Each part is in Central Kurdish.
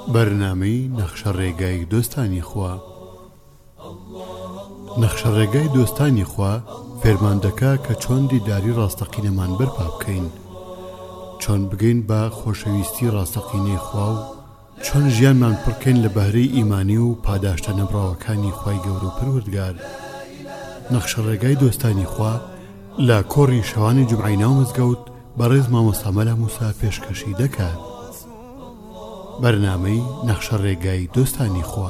بەرنامەی نەخشە ڕێگای دۆستانی خوا. نەخشە ڕێگای دۆستانی خوا فێرمان دەکا کە چۆن دیداری ڕاستەقینەمان بەرپا بکەین، چۆن بگەین بە خۆشەویستی ڕاستەقینەی خوا و چۆن ژیانمان پڕکەین لە بەهرەی ئیمانی و پاداشتە نەبراوەکانی خوای گەورە و پەروەردگار. نەخشە ڕێگای دۆستانی خوا لە کۆڕی شەوانی جومعەی ناو مزگەوت بەڕێز مامۆستا مەلا موسا پێشکەشی دەکات. بەرنامەی نەخشە ڕێگای دۆستانی خوا.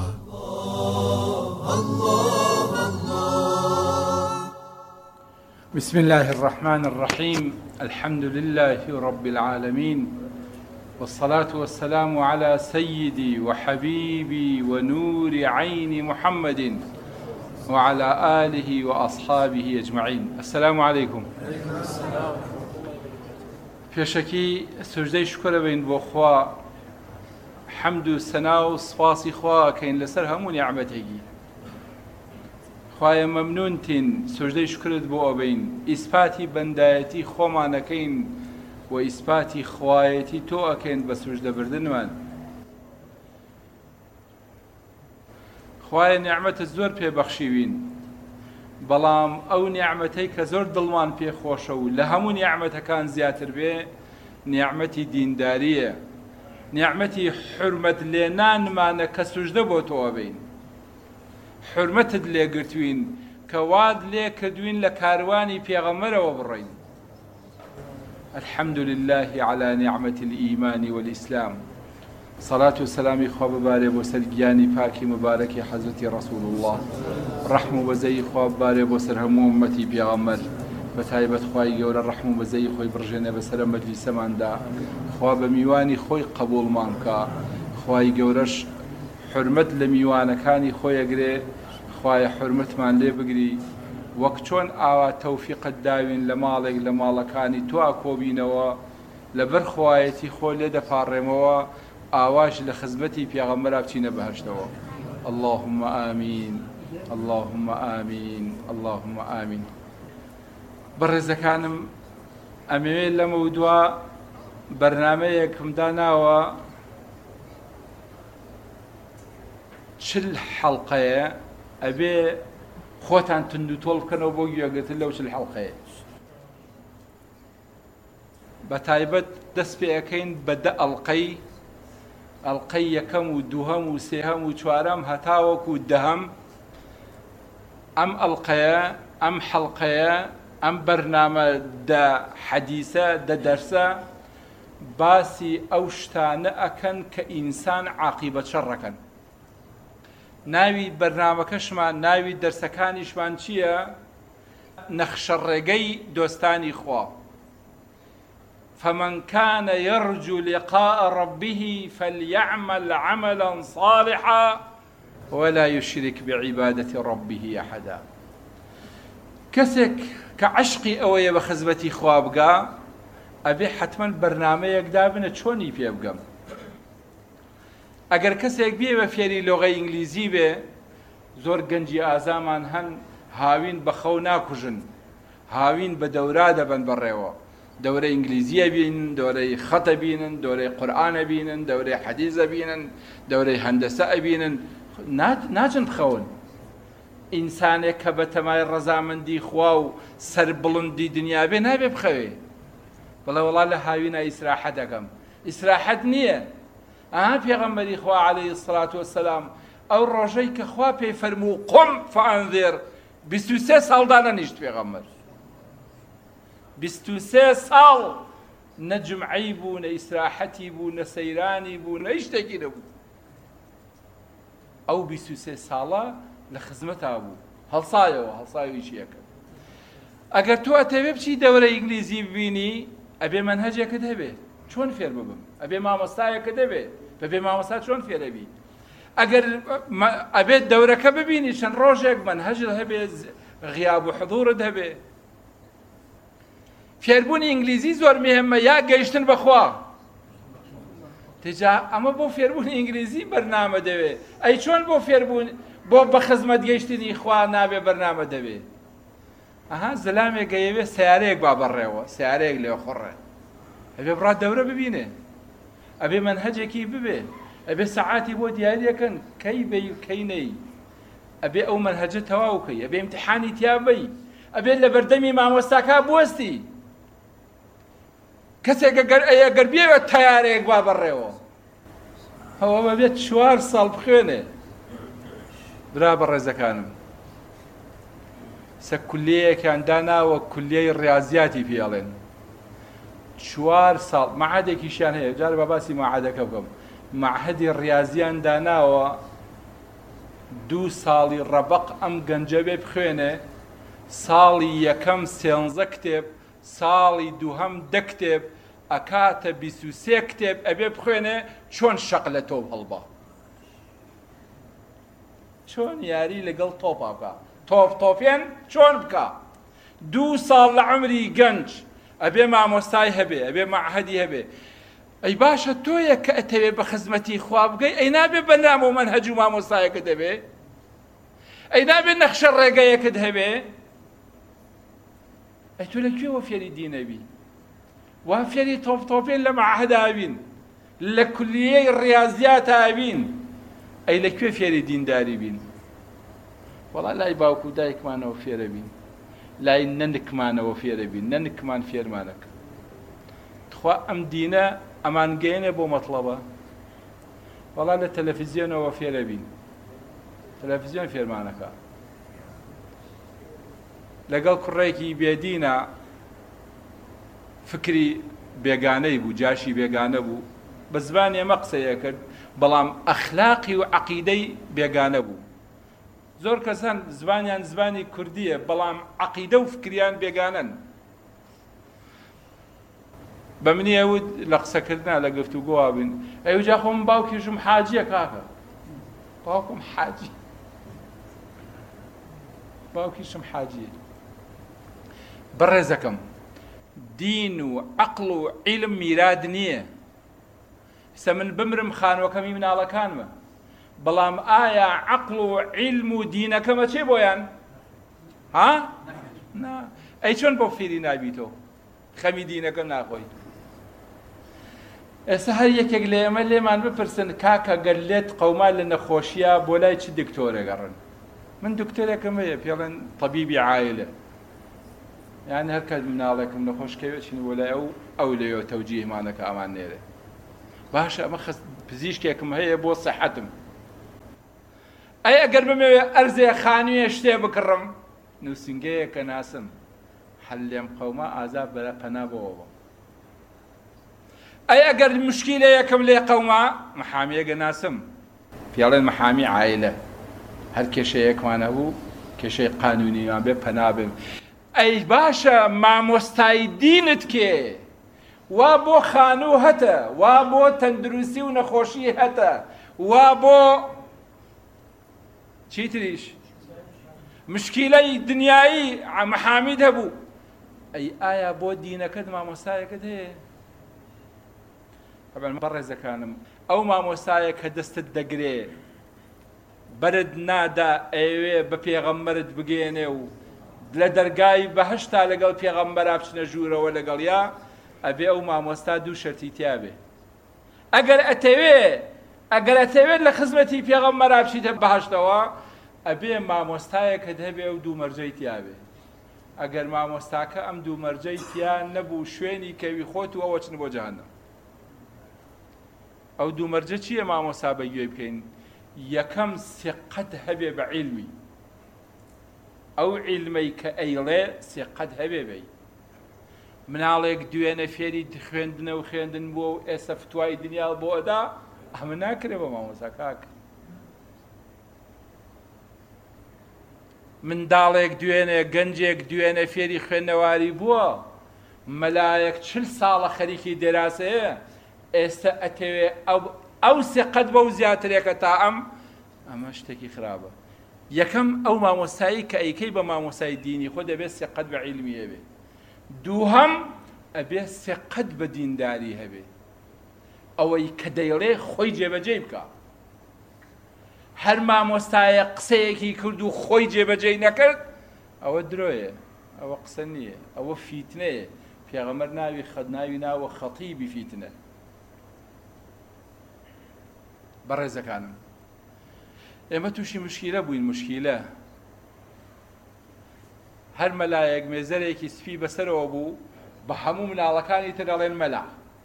بسم الله الرحمن الرحيم. الحمد لله رب العالمين، والصلاة والسلام على سيدي وحبيبي ونور عين محمد وعلى آله وأصحابه أجمعين. السلام عليكم. پێشەکی سوژدەی شکر بین بۆ خوا، حەمد و سەنا و سپاسی خوا کەین لەسەر هەموو نیعمەتێکی. خوایە مەمنونتین، سوژدەی شکرت بۆ ئەبین، ئیسپاتی بەندایەتی خۆمانەکەین و ئیسپاتی خوایەتی تۆ ئەکەین بە سوژدەبردنمان. خوایە نیعمەتت زۆر پێبەخشیوین، بەڵام ئەو نیعمەتەی کە زۆر دڵمان پێخۆشە و لە هەموو نیعمەتەکان زیاتر بێ نیعمەتی دینداریە، نیعمەتی حورمەت لێنانمانە کە سوژدە بۆ تۆ ئەبین. حورمەتت لێگرتوین کە واد لێ کردوین لە کاروانی پێغەمبەرەوە بڕۆین. الحمد لله على نعمة الإيمان والإسلام. صلاة والسلام خواب باري بوسر گیانی پاکی مبارکی حضرت رسول الله، رحم و بزەی خواب بارێ بۆ سەر هەموو ئومەتی پێغەمبەر، بە تایبەت خوای گەورە ڕەحم و بزەی خۆی بڕژێنێ بەسەر مەجلیسەماندا، خوا بە میوانی خۆی قبوڵمان کە، خوای گەورەش حورمەت لە میوانەکانی خۆی ئەگرێ، خوایە حورمەتمان لێ بگری، وەک چۆن ئاوا تەوفیقت داوین لە ماڵێک لە ماڵەکانی تۆ ئاکۆبینەوە، لەبەر خوایەتی خۆ لێ دەپاڕێمەوە، ئاواش لە خزمەتی پێغەمبەرا بچینە بەهەشتەوە. اللهم آمین، اللهم آمین، اللهم آمین. بەڕێزەکانم، ئەمەوێت لەمە دووە بەرنامەیەکم داناوە، 40 حەڵقەیە، ئەبێ خۆتان تند و تۆڵ بکەنەوە بۆ گوێگرتن لەو 40 حەڵقەیە. بە تایبەت دەست پێ ئەەکەین بە 10 ئەڵقەی، ئەڵقەی یەکەم و دووهەم و سێهەم و چوارەم هەتاوەکو دەهەم. ئەم ئەڵقەیە، ئەم حەڵقەیە، ئەم بەرنامە دە حەدیسە، دە دەرسە باسی ئەو شتانە ئەکەن کە ئینسان عاقیبەت شەڕەکەن. ناوی بەرنامەکەشمان، ناوی دەرسەکانیشمان چییە؟ نەخشە ڕێگەی دۆستانی خوا. فمن كان يرجو لقاء ربه فليعمل عملا صالحا ولا يشرك بعبادة ربه أحدا. كسك كعشقي أوي بخزبتي خوابقا أبي حتما برنامج دابنا شوني في أبقام. أجر كسك بيه بفيري لغة إنجليزية به زور جنجي آزامان هن هاوين بخونا كجن، هاوين بدورات بن بريوا، دورة إنجليزية بينن، دورة خط بينن، دورة قرآن بينن، دورة حديث بينن، دورة هندسة بينن، ناجن بخون. إنسان كبتماي الرزامندي خواو سر بلندي دنيا بينها ببخوي. والله لهاوينا إسراحة دقم، إسراحة نية. پیغمبری خوا علیه الصلاة والسلام او روزی که خوا پی فرمو قم فانذر 23 سال دانا نیشت پیغمبر، 23 سال نه جمعی بو، نه استراحتی بو، نه سیرانی بو، نه اشتکی نبو. او 23 ساله لخدمتا بو، هەڵسایەوە یەکە. ئەگەر تۆ ئەتەوێ بچی دەورە ئینگلیزی ببینی، ئەبێ منهەجێکت هەبێ چۆن فێر ببم، ئەبێ مامۆستایەکت هەبێ، بەبێ مامۆستا چۆن فێرەبی. ئەگەر ئەبێت دەورەکە ببینی چەند ڕۆژێک منهەجت هەبێ، غیاب و حضورت هەبێ. فێربوونی ئینگلیزی زۆر مهمە، یا گەیشتن بەخوا. تجا ئەمە بۆ فێربوونی ئینگلیزی بەرنامە دەوێ. ئەی چۆن بۆ فێربوون بۆ بە خزمەت گەیشتنی خوا نابێ بەرنامە دەوێ؟ زەلامێک گەیەوێ سیارەیەک با بەڕێوە، سیارەیەک لێ خۆڕێ، ئەبێ بڕات دەورە ببینێ، ئەبێ منهەجێکی ببێ، ئەبێ سەعاتی بۆ دیاریەکەن کەی بێی و کەی نەی، ئەبێ ئەو مەنهەجە تەواو بکەی، ئەبێ ئیمتیحانی تیا بەی، ئەبێ لە بەردەمی مامۆستاکە بوەستی. کەسێک ئەگەر بێوێت تەیارەیەک وا بەڕێوە ئەوە بەبێت 4 ساڵ بخوێنێ. برا بەڕێزەکانم، سەکولیەکان داناوە کولیەی ڕیاضیاتی پێڵێن، 4 ساڵ مەعهدێکیشیان هەیە. جارە بە باسی مەعهدەکە بکەم. مەعهدی ڕیاضیان داناوە 2 ساڵی ڕەبەق ئەم گەنجە بێ بخوێنێ، ساڵی یەکەم 13 کتێب، ساڵی دووهەم 10 کتێب، ئەکاتە 23 کتێب ئەبێ بخوێنێ چۆن شەق لە تۆپ هەڵبا، چۆن یاری لەگەڵ تۆپا بکە، تۆپێن چۆن بکە. 2 ساڵ لە عمری گەنج ئەبێ مامۆستای هەبێ، ئەبێ مەعهەدی هەبێ. ئەی باشە تۆیە کە ئەتەوێ بە خزمەتی خوا بگەی، ئەی نابێ بەنام و مەنهەج و مامۆستایەکت هەبێ، ئەی نابێ نەخشە ڕێگەیەکت هەبێ. ئەی تۆ لەکوێوە فێری دینەبی؟ وا فێری تۆپێن لە مەعهەدا بین، لە کولیەی ڕیاضیاتە بین، ئەی لەکوێ فێری دینداری بین؟ وەڵا لای باوکو دایکمانەوە فێرە بین، لای نەنکمانەوە فێرە بین، نەنکمان فێرمانەکە. خوا ئەم دینە ئەمان گەێنێ بۆ مەطلەبە. وەڵا لە تەلەڤیزیۆنەوە فێرە بین، تەلەڤیزیۆن فێرمانەکە. لەگەڵ کوڕێکی بێدینە فکری بێگانەی بوو، جاشی بێگانە بوو، بە زبانی ئێمە قسەیە کرد، بەڵام ئەخلاقی و عەقیدەی بێگانە بوو. زۆر کەسان زبانیان زبانی کوردیە، بەڵام عەقیدە و فکریان بێگانەن. بە منی ئەوت لە قسەکردنا لە گفتوگۆوا بین، ئەی جا خۆم باوکیشم حاجیە کاکە، باوکم حاجی، باوکیشم حاجیە. بەڕێزەکەم، دین و عەقڵ و عیلم میراد نییە. سە من بمرم خانوەکەمی مناڵەکانمە، بەڵام ئایا عەقڵ و عیلم و دینەکەمە چێ بۆیان؟ ها؟ نا. ئەی چۆن بۆ فێری نابیتەوە خەمی دینەکە ناخۆی؟ ئێستا هەر یەکێک لە ئێمە لێمان بپرسن کاکە گەر لێت قەوما لە نەخۆشیە بۆ لای چ دکتۆرەگەڕن؟ من دکتۆرێکم هەیە پێڵێن تەبیبی عایلە، یعنی هەر کات مناڵێکم نەخۆشکەوێت چین بۆ لای ئەو لێوە تەوجیهمانەکە ئەمان نێرێ. باشە ئەمە پزیشکێکم هەیە بۆ سەحەتم. ئەی ئەگەر بمەوێ ئەرزێ خانوویە شتێ بکڕم، نووسنگەیەکە ناسم، حەل لێم قەوما ئازاب بەرە پەنا بۆەوە. ئەی ئەگەر مشکیلەیەکم لێ قەوما، محامیەگە ناسم، پێڵێن محامی عایلە، هەر کێشەیەکمان هەبوو کێشەی قانونیمان بێ پەنا بێم. ئەی باشە مامۆستای دینت کێ؟ وا بۆ خانوو هەتە، وا بۆ تەندروستی و نەخۆشی هەتە، وا بۆ چیتریش مشکیلەی دنیایی محامید هەبوو. ئەی ئایا بۆ دینەکەت مامۆستایەکەت هەیە؟ بەڕێزەکانم، ئەو مامۆستایە کە دەستت دەگرێ بەرد نادا ئەوێ بە پێغەمبەرت بگێنێ و لە دەرگای بەهەشتا لەگەڵ پێغەمبەرا بچنە ژوورەوە لەگەڵ یا، ئەبێ ئەو مامۆستا 2 شەرتی تیا بێ. ئەگەر ئەتەوێت لە خزمەتی پێغەمبەرا بچیتە بەهەشتەوە، ئەبێ مامۆستایەکەت هەبێ و 2 مەرجەی تیا بێ. ئەگەر مامۆستاکە ئەم 2 مەرجەی تیا نەبوو، شوێنی کەوی خۆت و ئەوە چن بۆ جەهەنەم. ئەو 2 مەرجە چییە مامۆستا بەگوێ بکەین؟ یەکەم سقەت هەبێ بە عیلمی، ئەو عیلمەی کە ئەیڵێ سقەت هەبێ بێ. مناڵێک دوێنە فێری خوێندنە و خوێندن بووە و ئێستا فتوای دنیا بۆ ئەدا، ئەمە ناکرێ بە مامۆستا کاک. منداڵێک دوێنێ گەنجێک دوێنە فێری خوێندنەواری بووە، مەلایەک 40 ساڵە خەریکی دێراسەیە، ئێستا ئەتەوێ ئەو سقەت بەو زیاترێکە تا ئەمە شتێکی خراپە. یەکەم ئەو مامۆستایی کە ئەیکەی بە مامۆستای دینی خۆ دەبێت سقەت بە عیلمیە بێ. دووهەم ئەبێ سقەت بە دینداری هەبێ، ئەوەی کە دەیڵێ خۆی جێبەجێ بکە. هەر مامۆستایە قسەیەکی کرد و خۆی جێبەجێ نەکرد، ئەوە درۆیە، ئەوە قسە نییە، ئەوە فیتنەیە. پێغەمبەر ناوی ناوە خەتیبی فیتنە. بەڕێزەکانم ئێمە تووشی مشکیلە بووین مشکیلە هەر مەلایەک مێزەرێکی سپی بەسەرەوە بوو بە هەموو مناڵەکانی تر دەڵێن مەلا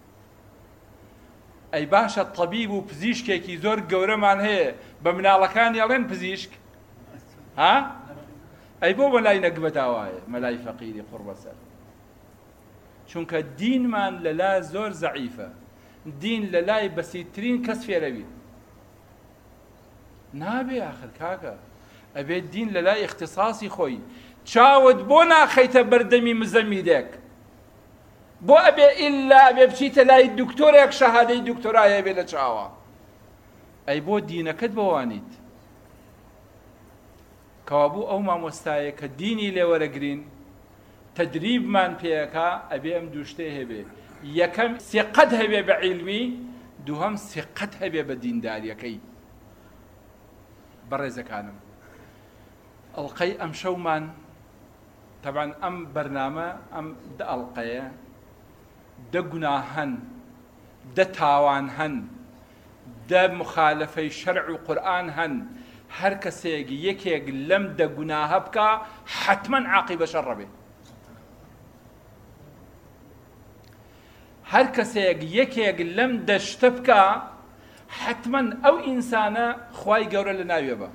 ئەی باشە تەبیب و پزیشکێکی زۆر گەورەمان هەیە بە مناڵەکانی ئەڵێن پزیشک ها ئەی بۆ مەلای نەگبەتاوایە مەلای فەقیری قوڕ بەسەر چونکە دینمان لەلا زۆر زەعیفە دین لەلای بەسیترین کەس فێرەبی نابێ ئاخر کاکە ئەبێت دین لەلای اختصاصی خۆی چاوت بۆ ناخەیتە بەردەمی مزەمیدێک بۆ ئەبێ ئیلا ئەبێ بچیتە لای دکتۆرێک شەهادەی دکتۆرایە بێ لە چاوە ئەی بۆ دینەکەت بۆوانیت کەوابوو ئەو مامۆستایە کە دینی لێوەرەگرین تدریبمان پێەکە ئەبێ ئەم دووشتێ هەبێ یەکەم سێقەت هەبێ بە عیلمی دووهەم سێقەت هەبێ بە دینداریەکەی بەڕێزەکانم ئەڵقەی ئەم شەومان طبعا ئەم بەرنامە ئەم دە ئەڵقەیە دە گوناه هەن دە تاوان هەن دە مخالفەی شەرع و قورئان هەن هەر کەسێک یەکێک لەم دە گوناهە بکە حتمەن عاقیبە شەڕە بێ هەر کەسێک یەکێک لەم دەشتە بکە حتمەن ئەو ئینسانە خوای گەورە لە ناوێ بە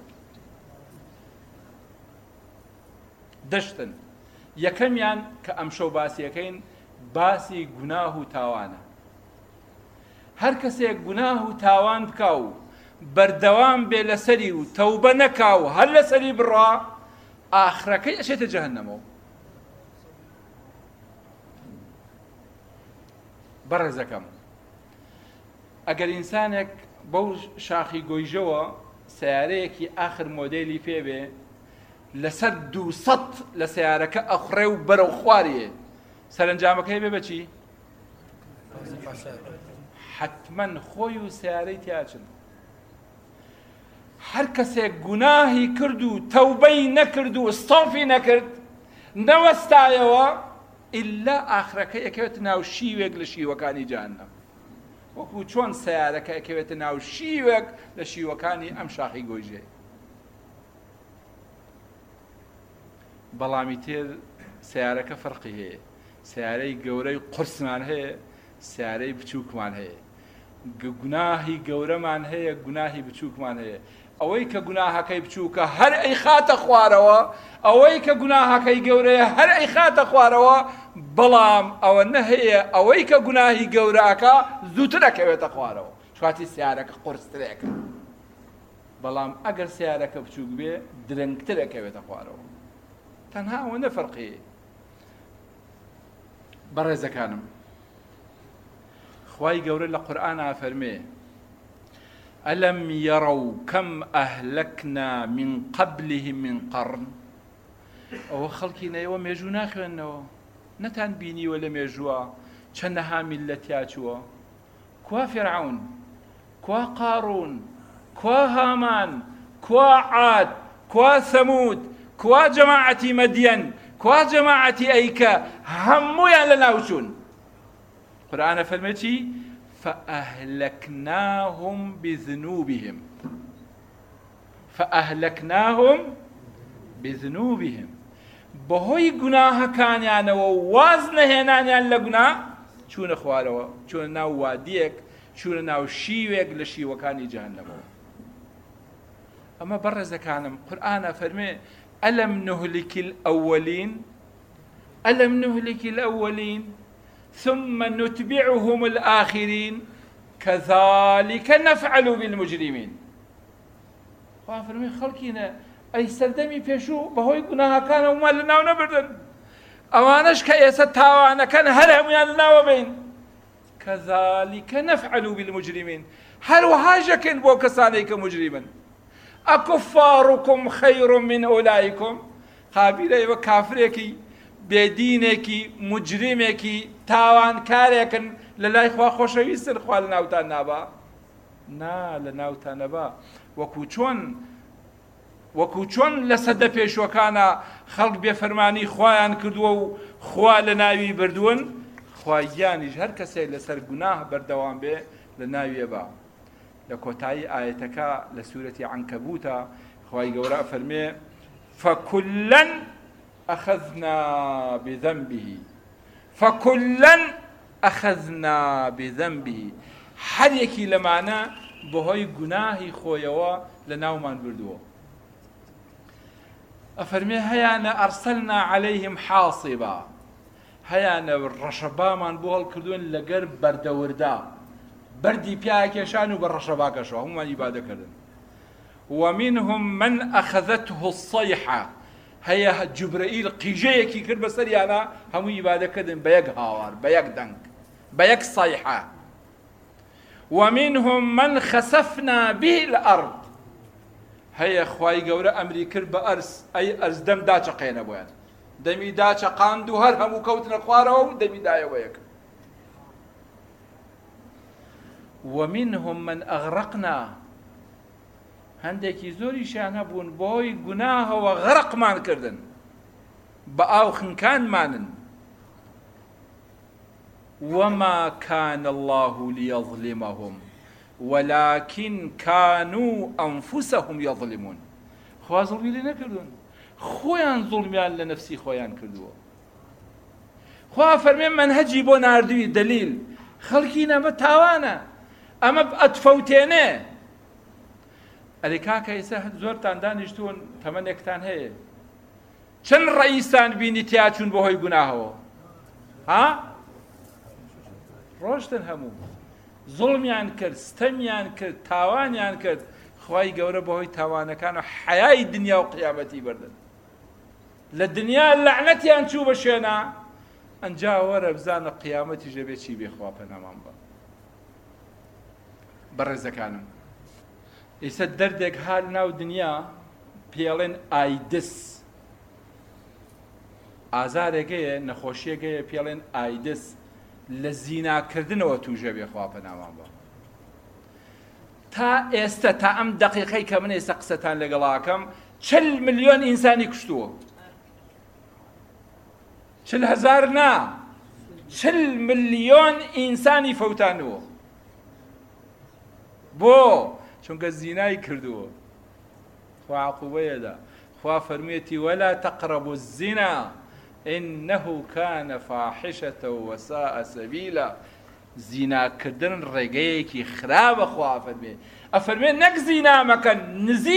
دەشتن یەکەمیان کە ئەم شەو باسیەکەین باسی گوناه و تاوانە هەر کەسێک گوناه و تاوان بکە و بەردەوام بێ لەسەری و تەوبە نەکا و هەر لەسەری بڕا ئاخرەکەی ئەچێتە جەهەنەمەوە بەڕێزەکەم ئەگەر ئینسانێک بەو شاخی گۆیژەوە سیارەیەکی ئاخر مۆدێلی پێبێ لەسەر 200 لە سیارەکە ئەخڕێ و بەرەو خواریێ سەرنجامەکەی بێ بەچی؟ حتمەن خۆی و سیارەی تیاچن هەر کەسێک گوناهی کرد و تەوبەی نەکرد و ئستەغفی نەکرد نەوەستایەوە ئیلا ئاخرەکە ئەکەوێتە ناو شیوێک لە شیوەکانی جەهەنەم وەکو چۆن سیارەکە ئەکەوێتە ناو شیوێک لە شیوەکانی ئەم شاخی گۆیژێ بەڵامی تێر سیارەکە فەرقی هەیە سیارەی گەورەی قورسمان هەیە سیارەی بچووکمان هەیە گوناهی گەورەمان هەیە گوناهی بچووکمان هەیە ئەوەی کە گوناهەکەی بچووکە هەر ئەی خاتە خوارەوە ئەوەی کە گوناهەکەی گەورەیە هەر ئەی خاتە خوارەوە بەڵام ئەوە نەهەیە ئەوەی کە گوناهی گەورەکە زووتر ئەکەوێتە خوارەوە چواتی سیارەکە قورسترێکە بەڵام ئەگەر سیارەکە بچووک بێ درەنگتر ئەکەوێتە خوارەوە تەنها ئەوە نەفەرقی بەڕێزەکانم خوای گەورە لە قورئانە فەرمێ ئەلەم یەڕەو کەم ئەهلەکنا من قەبلهم من قەڕن ئەوە خەڵکی نەیەوە مێژوو ناخوێننەوە نەتان بینیوە لە مێژووە چەندەها میللەتیا چووە کوا فێرعەون کوا قاڕون کوا هامان کوا عاد کوا ثەمود کوا جەماعەتی مەدیەن کوا جەماعەتی ئەیکە هەموویان لە ناوچوون قورئانە فەرمێ چی فأهلكناهم بذنوبهم فأهلكناهم بذنوبهم بەهۆی گوناهەکانیانەوە واز نەهێنانیان لە گوناه چوونە خوارەوە چوونە ناو وادیەک چوونە ناو شیوێک لە شیوەکانی جەهەنەمەوە ئەمە بەڕێزەکانم قورئانە فەرمێ ئەلەم نهلك الأولين ألم نهلك الأولين ثم نتبعهم الآخرين كذلك نفعل بالمجرمين وافرمي خلقنا أي سردمي بيشو بهوي قناها كان وما لنا ونبردن أوانش كأيسا تاوانا كان هرهم لنا وبين كذلك نفعل بالمجرمين هل وهاجكن بوكسانيك مجرما أكفاركم خير من أولئكم خابيري وكافريكي بێدینێکی مجرمێکی تاوانکارێکن لە لای خوا خۆشەویستن خوا لە ناوتان نابا نا لە ناوتان نەبا وەکو چۆن لە سەدە پێشوەکانە خەڵک بێفەرمانی خوایان کردووە و خوا لە ناوی بردوون خوایانیش هەر کەسێک لەسەر گوناه بەردەوام بێ لە ناویە با لكوتاي آيتك لسورة عنكبوت خواهي قوراء فرمي فكلا أخذنا بذنبه هر يكي لمعنى بهاي قناهي خويوا لناو من بردوه أفرمي هيانا أرسلنا عليهم حاصبا هيانا الرشبا من بوهل كردون لقرب بردوردا بردي بياكشان وبالرشبا كشوا هم عبادة كردن ومنهم من أخذته الصيحة هيا جبرائيل قيجيكي كرب بسريانا هم عبادة كردن بيك هاوار بيك دنك بيك صيحة ومنهم من خسفنا به الأرض هيا خواي قورا أمري كرب أرس أي أرس دم داچا قينا بويان دمي داچا قاندو هر همو كوتنا خوارو دمي دايا ويك ومنهم من أغرقنا هندێکی زۆریشیان هەبوون بۆی گوناهەوە غەرقمان کردن بە ئاو خنکانمانن وما كان الله ليظلمهم ولكن كانوا أنفسهم يظلمون خوا زڵمی لێ نەکردوون خۆیان زوڵمیان لە نەفسی خۆیان کردووە خوا فەرمێ منهەجی بۆ ناردووی دەلیل خەڵکی نەمە تاوانە ئەمە ئەتفەوتێنێ ئەلێ کاکە ئێستا زۆرتان دانیشتوون تەمەنێکتان هەیە چەند ڕئیسان بینی تیا چوون بەهۆی گوناهەوە ها ڕۆشتن هەموو زوڵمیان کرد ستەمیان کرد تاوانیان کرد خوای گەورە بەهۆی تاوانەکان و حەیای دنیا و قیامەتی بردن لە دنیا لەعنەتیان چوو بە شوێنە ئەنجا وەرە بزانە قیامەتی ژەبێ چی بێ خوا پەنامان بە بەڕێزەکانم ئێستا دەردێک هال ناو دنیا پێڵێن ئایدس ئازارێکەیە نەخۆشیەکەیە پێڵێن ئایدس لە زیناکردنەوە تووژە بێ خوا پەنامان بە تا ئێستا تا ئەم دەقیقەی کە من ئێستا قسەتان لەگەڵاکەم 40 ملیۆن ئینسانی کوشتووە 40,000 نا 40 ملیۆن ئینسانی فەوتانەوە بۆ چونکە زینای کردووە خوا عقوبەیەدا خوا فەرموویەتی ولا تقربوا الزنا إنه كان فاحشة وساء سبيلا زیناکردن ڕێگەیەکی خراپە خوا فەرمێ ئەفەرمێ نەک زینا مەکەن